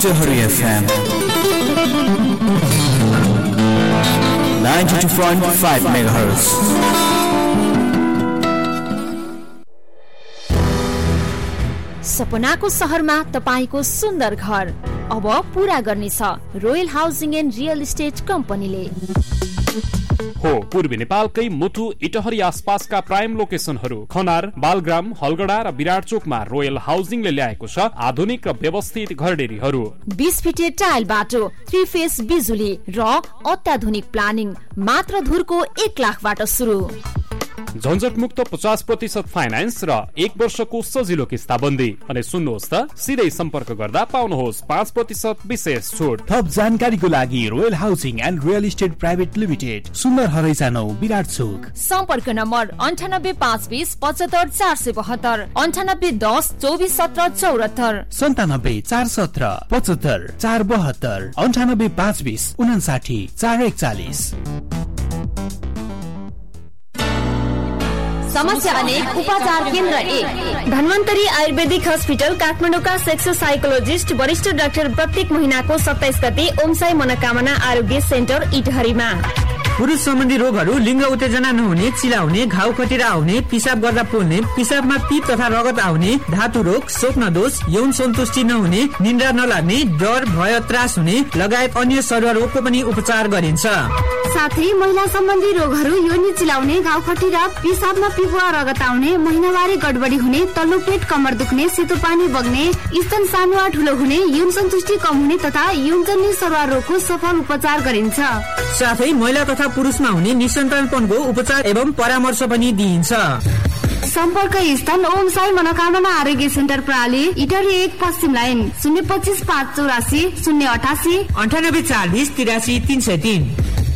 Itahari FM 92.5 MHz। सपनाको सहरमा तपाईको सुन्दर घर अब पूरा गर्नेछ royal housing and real estate कम्पनीले। हो पूर्वी नेपालकै मुटु इटहरी आसपासका प्राइम लोकेसनहरू खनार, बालग्राम, हलगडा र विराटचोकमा रोयल हाउसिङले ल्याएको छ आधुनिक र व्यवस्थित घरडेरीहरू, 20 फिटे टाइल बाटो, 3 फेस बिजुली र अत्याधुनिक प्लानिङ मात्र धुरको 1 लाखबाट सुरु। झन्झट मुक्त 50% फाइनान्स र 1 वर्षको सजिलो किस्ताबन्दी। अनि सुन्नुहोस् त, सिधै सम्पर्क गर्दा पाउनुहोस् 5% विशेष छुट। थप जानकारीको लागि royal housing and real estate private limited, सुन्दर हरैसा 9 विराटचोक। सम्पर्क नम्बर 9852 75 472, 9810 24 17 74, 97 417 75 472, 98 520 59 441। समस्या अनेक, उपचार केन्द्र 1। धन्वन्तरी आयुर्वेदिक हस्पिटल काठमाडौँका सेक्सो साइकोलोजिस्ट वरिष्ठ डाक्टर प्रत्येक महिनाको 27 गते ओमसाई मनोकामना आरोग्य सेन्टर इटहरीमा। पुरुष सम्बन्धी रोगहरू, लिङ्ग उत्तेजना नहुने, चिलाउने, घाउ खटिरा आउने, पिसाब गर्दा पोल्ने, पिसाबमा पिप तथा रगत आउने, धातु रोग, स्वप्न दोष, यौन सन्तुष्टि नहुने, निन्द्रा नलाग्ने, डर भय त्रास हुने लगायत अन्य शरीर रोगको पनि उपचार गरिन्छ। साथै महिला सम्बन्धी रोगहरू, योनि चिलाउने, घाउ खटिरा, पिसाबमा पिप वा रगत आउने, महिनावारी गडबडी हुने, तल्लो पेट कमर दुख्ने, सेतो पानी बग्ने, स्तन सानो वा ठुलो हुने, यौन सन्तुष्टि कम हुने तथा यौनजन्य शरीर रोगको सफल उपचार गरिन्छ। साथै महिला तथा पुरुषमा हुने निसन्तानपनको उपचार एवं परामर्श पनि दिइन्छ। सम्पर्क स्थान ओमसाई मनोकामना आरोग्य सेन्टर प्रणाली इटहरी 1 पश्चिम लाइन 025 584 088 98 40 83 303।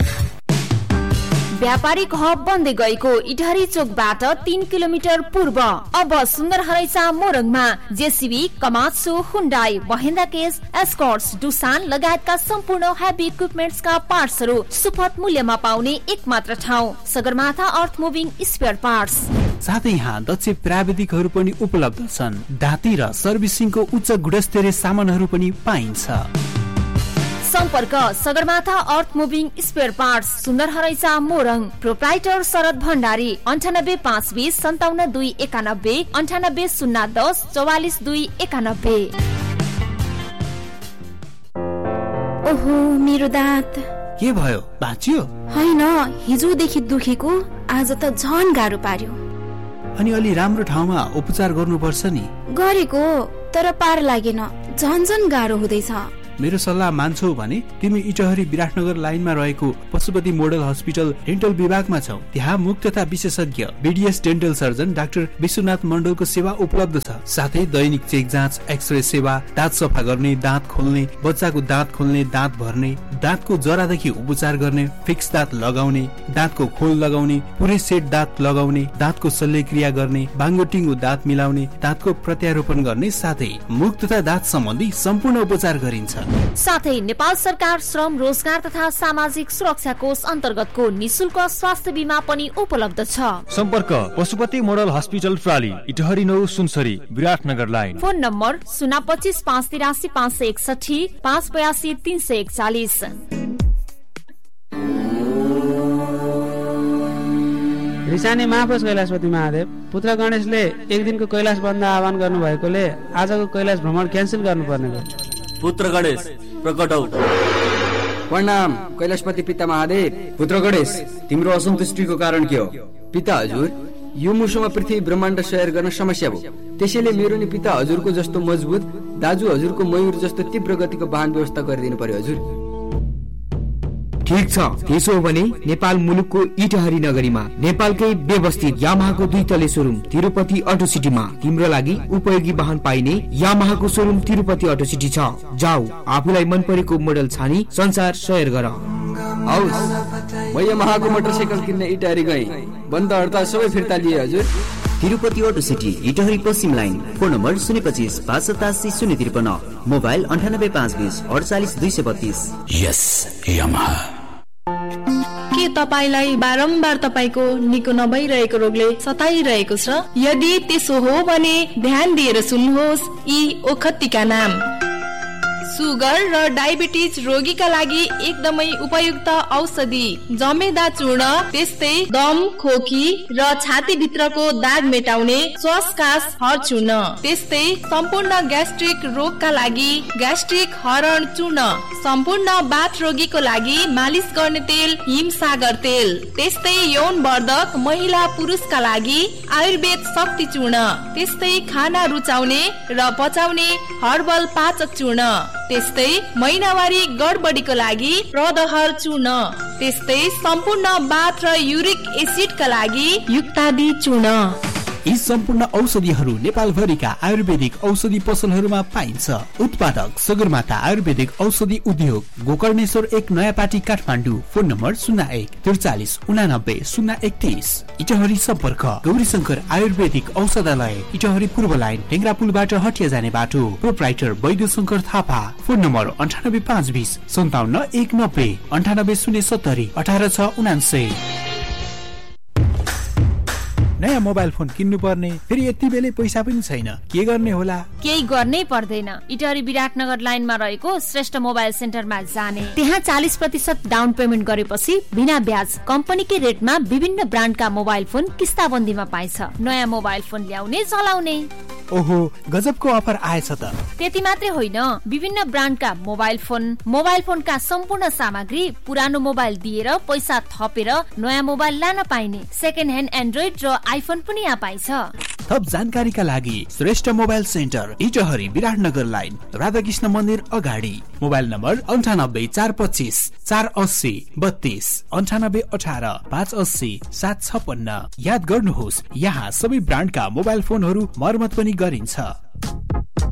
व्यापारिक हब बन्दै गएको इटहरी चोकबाट 3 किलोमिटर पूर्व अब सुन्दर हरैसा मोरङमा JCB, कमात्सु, Hyundai, Mahindra case, Escorts, Dusan लगायतका सम्पूर्ण हेभी इक्विपमेन्ट्सका पार्ट्सहरू सुपथ मूल्यमा पाउने एकमात्र ठाउँ सगरमाथा अर्थ मुभिङ स्पेयर पार्ट्स। साथै यहाँ दक्ष प्राविधिकहरू पनि उपलब्ध छन्। दाती र सर्भिसिङको उच्च गुणस्तरीय सामानहरू पनि पाइन्छ। सम्पर्क सगरमाथा अर्थ मुभिङ स्पेयर पार्ट्स, सुन्दर हरैसा मोरङ। प्रोप्राइटर शरद भण्डारी, 98 520 57 2 91, 98 010 44 2 91। ओहो, मेरो दाँत के भयो, बाँच्यो? होइन, हिजोदेखि दुखेको आज त झन गाह्रो पार्यो। अनि अलि राम्रो ठाउँमा उपचार गर्नुपर्छ नि। गरेको तर पार लागेन, झन गाह्रो हुँदैछ। मेरो सल्लाह मान्छौ भने तिमी इटहरी विराटनगर लाइनमा रहेको पशुपति मोडल हस्पिटल डेन्टल विभागमा छौ। त्यहाँ मुख तथा विशेषज्ञ BDS dental surgeon doctor Vishwanath मण्डलको सेवा उपलब्ध छ। साथै दैनिक चेक जाँच, एक्सरे सेवा, दाँत सफा गर्ने, दाँत खोल्ने, बच्चाको दाँत खोल्ने, दाँत भर्ने, दाँतको जरादेखि उपचार गर्ने, फिक्स दाँत लगाउने, दाँतको खोल लगाउने, पुरै सेट दाँत लगाउने, दाँतको शल्यक्रिया गर्ने, बाङ्गोटिङ्गो दाँत मिलाउने, दाँतको प्रत्यारोपण गर्ने, साथै मुख तथा दाँत सम्बन्धी सम्पूर्ण उपचार गरिन्छ। साथै नेपाल सरकार श्रम रोजगार तथा सामाजिक सुरक्षा कोष अन्तर्गतको निशुल्क स्वास्थ्य बीमा पनि उपलब्ध छ। सम्पर्क Pashupati model hospital प्राली Itahari 9 Sunsari Biratnagar line. Phone number 025 583 561 582 341। रिसाने महापुरुष कैलाशपति महादेव पुत्र गणेशले एक दिनको कैलाश बन्द आह्वान गर्नु भएकोले आजको कैलाश भ्रमण क्यान्सल गर्नुपर्ने भयो। पुत्र गणेश प्रकट हौ। प्रणाम कैलाशपति पिता महादेव। पुत्र गणेश, तिम्रो असन्तुष्टिको कारण के हो? पिता हजुर, यो मुसोमा पृथ्वी ब्रह्माण्ड सैर गर्न समस्या भयो। त्यसैले मेरो नि पिता हजुरको जस्तो मजबुत, दाजु हजुरको मयूर जस्तो तीव्र गतिको वाहन व्यवस्था गरिदिनु पर्यो हजुर। ठीक छ, त्यसो हो भने नेपाल मुलुकको इटहरी नगरीमा नेपालकै व्यवस्थित यामाहाको 2 तले सोरुम तिरुपति अटो सिटीमा तिम्रो लागि उपयोगी वाहन पाइने यामाहाको सोरुम तिरुपति अटो सिटी छ। जाऊ, आफूलाई मन परेको मोडल छानी संसार सयर गर। हौस्, म यामाहाको मोटरसाइकल किन्न इटहरी गएँ। बन्द हडताल सबै फिर्ता लिए हजुर। तिरुपति अटो सिटी इटहरी पश्चिम लाइन। Phone number 025 587 053, mobile 98 520 48 232। यस यामाहा। के तपाईलाई बारम्बार तपाईको निको नभइरहेको रोगले सताइरहेको छ? यदि त्यसो हो भने ध्यान दिएर सुन्नुहोस् यी ओखतीका नाम। सुगर र डायबिटिज रोगीका लागि एकदमै उपयुक्त औषधि जमेदा चूर्ण, त्यस्तै दम, खोकी र छाती भित्रको दाग मेटाउने श्वासकास हर चूर्ण, त्यस्तै सम्पूर्ण ग्यास्ट्रिक रोगका लागि ग्यास्ट्रिक हरण चूर्ण, सम्पूर्ण बाथ रोगीको लागि मालिस गर्ने तेल हिमसागर तेल, त्यस्तै यौन वर्धक महिला पुरुषका लागि आयुर्वेद शक्ति चूर्ण, त्यस्तै खाना रुचाउने र पचाउने हर्बल पाचक चूर्ण, त्यस्तै महिनावारी गडबडीको लागि प्रदहर चूर्ण, त्यस्तै सम्पूर्ण बाथ र युरिक एसिडका लागि युक्तादि चूर्ण। यी सम्पूर्ण औषधिहरू नेपालभरिका आयुर्वेदिक औषधि पसलहरूमा पाइन्छ। उत्पादक सगरमाथा आयुर्वेदिक औषधि उद्योग, गोकर्णेश्वर 1 नयाँ पाटी, काठमाडौँ। Phone number 01 43 89 031। इटहरी सम्पर्क गौरीशंकर आयुर्वेदिक औषधालय, इटहरी पूर्व लाइन, ढेङ्ग्रा पुलबाट हटिया जाने बाटो। प्रोप्राइटर वैद्यशंकर थापा। Phone number 98 520 57 190 98 070 18 6 79। नयाँ मोबाइल फोन किन्नु पर्ने, फेरि यति बेलै पैसा पनि छैन, के गर्ने होला? केही गर्नै पर्दैन। इटहरी विराटनगर लाइनमा रहेको श्रेष्ठ मोबाइल सेन्टरमा जाने, त्यहाँ 40% डाउन पेमेन्ट गरेपछि बिना ब्याज कम्पनीकै रेटमा विभिन्न ब्रान्डका मोबाइल फोन किस्ताबन्दीमा पाइन्छ। नयाँ मोबाइल फोन ल्याउने चलाउने। ओहो, गजबको अफर आएछ त। त्यति मात्रै होइन, विभिन्न ब्रान्डका मोबाइल फोनका सम्पूर्ण सामग्री पुरानो मोबाइल दिएर पैसा थपेर नयाँ मोबाइल लान पाइने। सेकेन्ड ह्यान्ड एन्ड्रोइड र आइफोन पनि यहाँ पाइन्छ। थप जानकारीका लागि Shrestha mobile centre, Itahari Biratnagar line, Radhakrishna मन्दिर अगाडि। Mobile number 98 425 480 32 98 18 580 756। याद गर्नुहोस्, यहाँ सबै ब्रान्डका मोबाइल फोनहरू मर्मत पनि गरिन्छ।